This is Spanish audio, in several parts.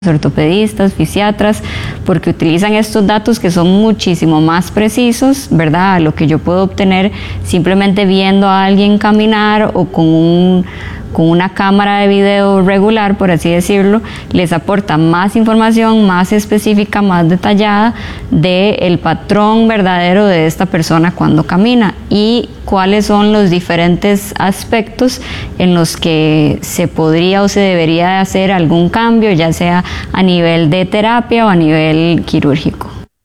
ortopedistas, fisiatras, porque utilizan estos datos que son muchísimo más precisos, ¿verdad?, a lo que yo puedo obtener simplemente viendo a alguien caminar o con una cámara de video regular, por así decirlo. Les aporta más información, más específica, más detallada del patrón verdadero de esta persona cuando camina y cuáles son los diferentes aspectos en los que se podría o se debería hacer algún cambio, ya sea a nivel de terapia o a nivel quirúrgico.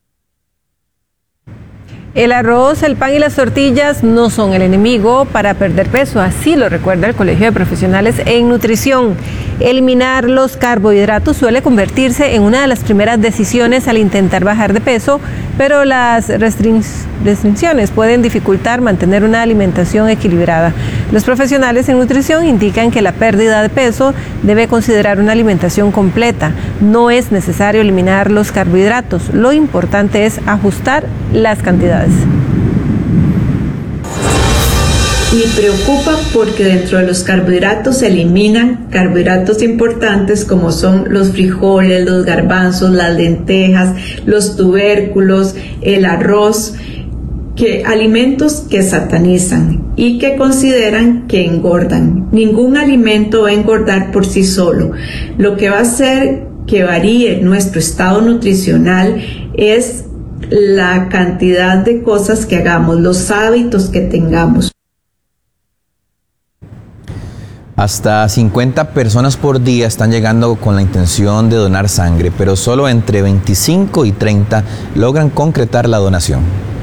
El arroz, el pan y las tortillas no son el enemigo para perder peso, así lo recuerda el Colegio de Profesionales en Nutrición. Eliminar los carbohidratos suele convertirse en una de las primeras decisiones al intentar bajar de peso, pero las restricciones pueden dificultar mantener una alimentación equilibrada. Los profesionales en nutrición indican que la pérdida de peso debe considerar una alimentación completa. No es necesario eliminar los carbohidratos, lo importante es ajustar las cantidades. Y preocupa porque dentro de los carbohidratos se eliminan carbohidratos importantes como son los frijoles, los garbanzos, las lentejas, los tubérculos, el arroz, alimentos que satanizan y que consideran que engordan. Ningún alimento va a engordar por sí solo. Lo que va a hacer que varíe nuestro estado nutricional es la cantidad de cosas que hagamos, los hábitos que tengamos. Hasta 50 personas por día están llegando con la intención de donar sangre, pero solo entre 25 y 30 logran concretar la donación.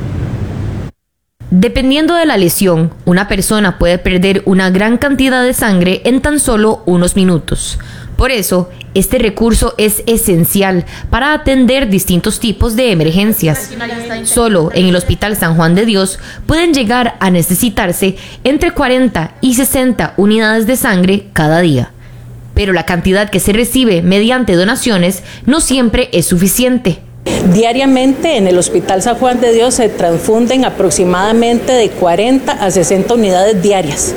Dependiendo de la lesión, una persona puede perder una gran cantidad de sangre en tan solo unos minutos. Por eso, este recurso es esencial para atender distintos tipos de emergencias. Solo en el Hospital San Juan de Dios pueden llegar a necesitarse entre 40 y 60 unidades de sangre cada día. Pero la cantidad que se recibe mediante donaciones no siempre es suficiente. Diariamente en el Hospital San Juan de Dios se transfunden aproximadamente de 40 a 60 unidades diarias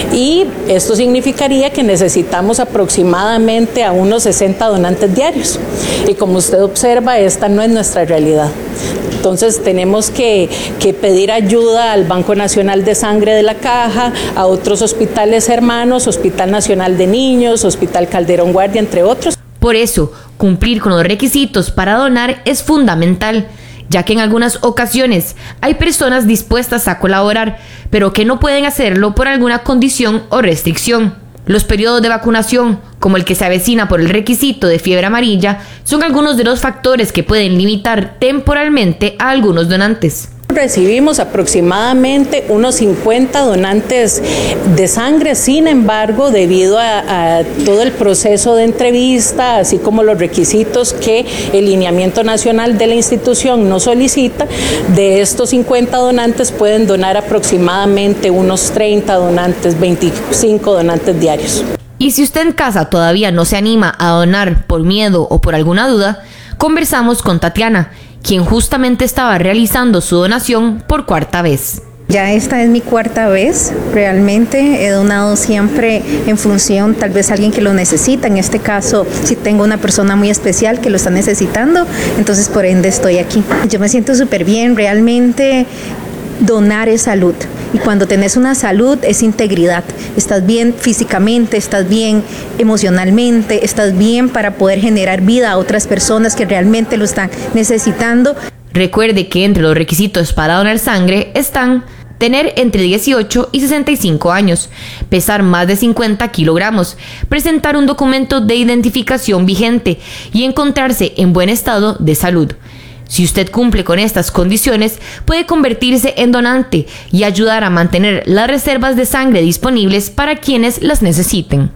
y esto significaría que necesitamos aproximadamente a unos 60 donantes diarios y como usted observa, esta no es nuestra realidad. Entonces tenemos que pedir ayuda al Banco Nacional de Sangre de la Caja, a otros hospitales hermanos, Hospital Nacional de Niños, Hospital Calderón Guardia, entre otros. Por eso, cumplir con los requisitos para donar es fundamental, ya que en algunas ocasiones hay personas dispuestas a colaborar, pero que no pueden hacerlo por alguna condición o restricción. Los periodos de vacunación, como el que se avecina por el requisito de fiebre amarilla, son algunos de los factores que pueden limitar temporalmente a algunos donantes. Recibimos aproximadamente unos 50 donantes de sangre, sin embargo, debido a todo el proceso de entrevista, así como los requisitos que el lineamiento nacional de la institución nos solicita, de estos 50 donantes pueden donar aproximadamente unos 30 donantes, 25 donantes diarios. Y si usted en casa todavía no se anima a donar por miedo o por alguna duda, conversamos con Tatiana, quien justamente estaba realizando su donación por cuarta vez. Ya esta es mi cuarta vez, realmente he donado siempre en función tal vez a alguien que lo necesita, en este caso si tengo una persona muy especial que lo está necesitando, entonces por ende estoy aquí. Yo me siento súper bien, realmente donar es salud y cuando tenés una salud es integridad, estás bien físicamente, estás bien emocionalmente, estás bien para poder generar vida a otras personas que realmente lo están necesitando. Recuerde que entre los requisitos para donar sangre están tener entre 18 y 65 años, pesar más de 50 kilogramos, presentar un documento de identificación vigente y encontrarse en buen estado de salud. Si usted cumple con estas condiciones, puede convertirse en donante y ayudar a mantener las reservas de sangre disponibles para quienes las necesiten.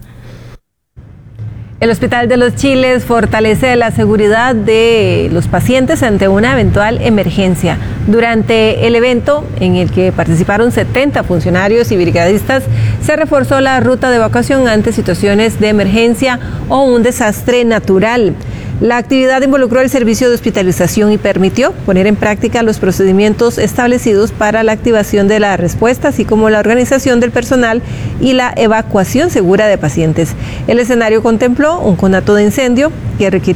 El Hospital de los Chiles fortalece la seguridad de los pacientes ante una eventual emergencia. Durante el evento, en el que participaron 70 funcionarios y brigadistas, se reforzó la ruta de evacuación ante situaciones de emergencia o un desastre natural. La actividad involucró el servicio de hospitalización y permitió poner en práctica los procedimientos establecidos para la activación de la respuesta, así como la organización del personal y la evacuación segura de pacientes. El escenario contempló un conato de incendio que requirió